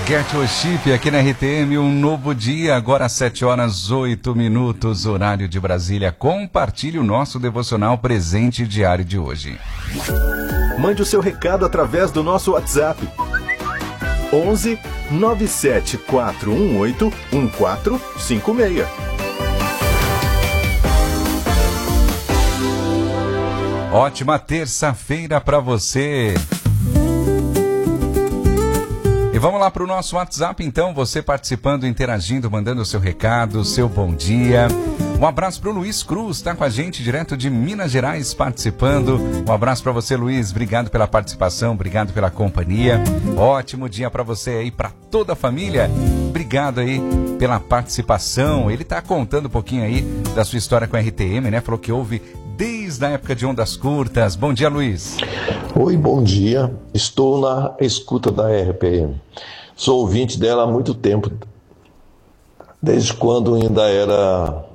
Get Worship aqui na RTM, um novo dia, agora às 7h08, horário de Brasília. Compartilhe o nosso devocional presente diário de hoje. Mande o seu recado através do nosso WhatsApp. 11 97 418 1456. Ótima terça-feira para você. E vamos lá para o nosso WhatsApp, então, você participando, interagindo, mandando o seu recado, seu bom dia. Um abraço para o Luiz Cruz, está com a gente direto de Minas Gerais participando. Um abraço para você, Luiz, obrigado pela participação, obrigado pela companhia. Ótimo dia para você aí, para toda a família. Obrigado aí pela participação. Ele está contando um pouquinho aí da sua história com a RTM, né? Falou que houve desde a época de Ondas Curtas. Bom dia, Luiz. Oi, bom dia. Estou na escuta da RPM. Sou ouvinte dela há muito tempo, desde quando ainda era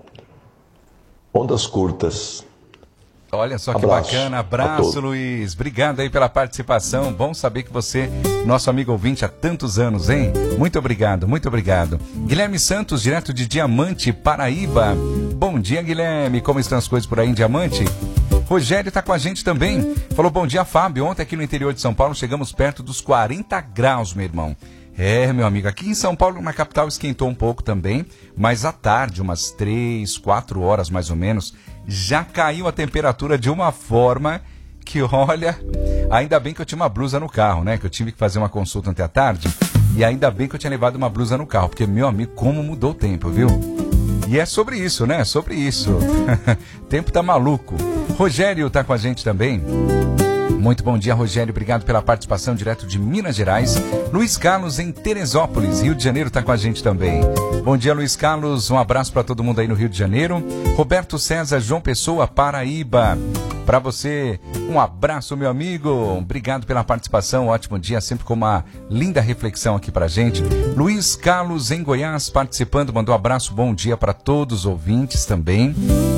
Ondas Curtas. Olha só que bacana. Abraço, Luiz. Obrigado aí pela participação. Bom saber que você, nosso amigo ouvinte há tantos anos, hein? Muito obrigado, muito obrigado. Guilherme Santos, direto de Diamante, Paraíba. Bom dia, Guilherme. Como estão as coisas por aí em Diamante? Rogério está com a gente também. Falou, bom dia, Fábio. Ontem aqui no interior de São Paulo chegamos perto dos 40 graus, meu irmão. É, meu amigo, aqui em São Paulo, na capital, esquentou um pouco também, mas à tarde, umas 3, 4 horas mais ou menos, já caiu a temperatura de uma forma que, olha, ainda bem que eu tinha uma blusa no carro, né? Que eu tive que fazer uma consulta ontem à tarde, e ainda bem que eu tinha levado uma blusa no carro, porque, meu amigo, como mudou o tempo, viu? E é sobre isso, né? Sobre isso. O tempo tá maluco. Rogério tá com a gente também. Muito bom dia, Rogério. Obrigado pela participação direto de Minas Gerais. Luiz Carlos em Teresópolis, Rio de Janeiro, está com a gente também. Bom dia, Luiz Carlos. Um abraço para todo mundo aí no Rio de Janeiro. Roberto César, João Pessoa, Paraíba. Para você, um abraço, meu amigo. Obrigado pela participação. Ótimo dia, sempre com uma linda reflexão aqui pra gente. Luiz Carlos em Goiás participando. Mandou um abraço, bom dia para todos os ouvintes também.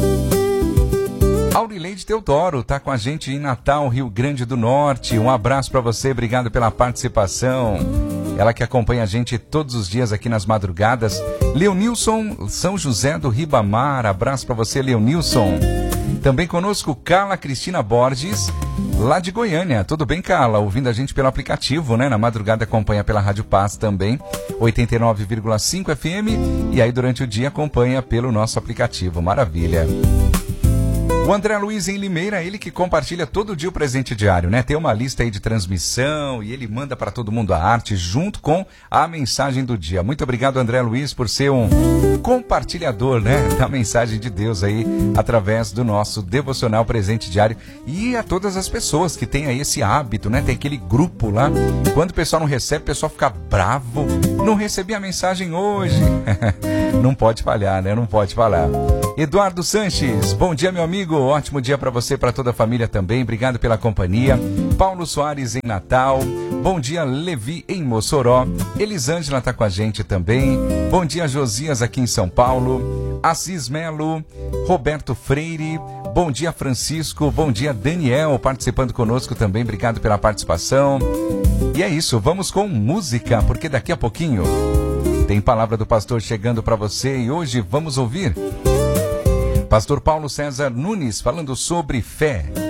Aurileide Teodoro está com a gente em Natal, Rio Grande do Norte. Um abraço para você, obrigado pela participação. Ela que acompanha a gente todos os dias aqui nas madrugadas. Leonilson, São José do Ribamar. Abraço para você, Leonilson. Também conosco Carla Cristina Borges, lá de Goiânia. Tudo bem, Carla? Ouvindo a gente pelo aplicativo, né? Na madrugada acompanha pela Rádio Paz também, 89,5 FM. E aí durante o dia acompanha pelo nosso aplicativo. Maravilha. O André Luiz em Limeira, ele que compartilha todo dia o presente diário, né? Tem uma lista aí de transmissão e ele manda para todo mundo a arte junto com a mensagem do dia. Muito obrigado, André Luiz, por ser um compartilhador, né? Da mensagem de Deus aí através do nosso devocional presente diário. E a todas as pessoas que têm aí esse hábito, né? Tem aquele grupo lá. Quando o pessoal não recebe, o pessoal fica bravo. Não recebi a mensagem hoje. Não pode falhar, né? Não pode falhar. Eduardo Sanches, bom dia, meu amigo. Ótimo dia para você e para toda a família também. Obrigado pela companhia. Paulo Soares em Natal. Bom dia, Levi em Mossoró. Elisângela está com a gente também. Bom dia, Josias aqui em São Paulo. Assis Melo, Roberto Freire. Bom dia, Francisco. Bom dia, Daniel, participando conosco também. Obrigado pela participação. E é isso, vamos com música, porque daqui a pouquinho tem palavra do pastor chegando para você e hoje vamos ouvir Pastor Paulo César Nunes falando sobre fé.